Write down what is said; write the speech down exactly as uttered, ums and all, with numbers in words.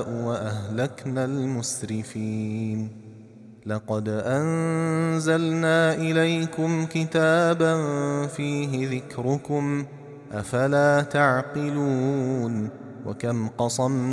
الشهداء وأهلكنا المسرفين لقد أنزلنا إليكم كتابا فيه ذكركم أفلا تعقلون وكم قصمنا